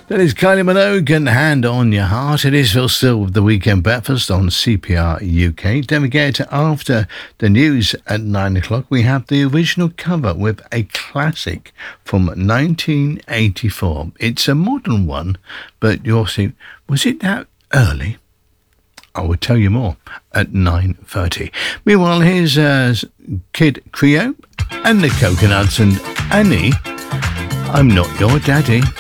That is Kylie Minogue and Hand on Your Heart. It is Phil Still with the Weekend Breakfast on CPR UK. Don't forget, after the news at 9 o'clock, we have the original cover with a classic from 1984. It's a modern one, but you'll see, was it that early? I will tell you more at 9:30. Meanwhile, here's Kid Creole and the Coconuts and Annie, I'm Not Your Daddy.